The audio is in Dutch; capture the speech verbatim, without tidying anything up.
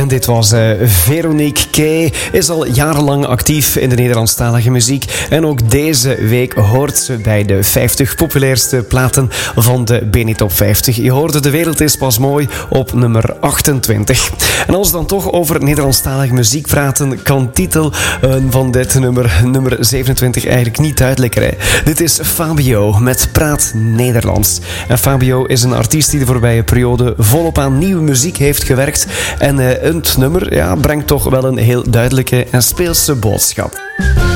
dit was uh, Veronique Kay. Is al jarenlang actief in de Nederlandstalige muziek. En ook deze week hoort ze bij de vijftig populairste platen van de Beni Top vijftig. Je hoorde De Wereld is pas mooi op nummer achtentwintig. En als we dan toch over Nederlandstalige muziek praten, kan titel uh, van dit nummer, nummer zevenentwintig, eigenlijk niet duidelijker. Hè? Dit is Fabio met Praat Nederlands. En Fabio is een artiest die de voorbije periode volop aan nieuwe muziek heeft gewerkt. En uh, het nummer ja, brengt toch wel een heel duidelijke en speelse boodschap.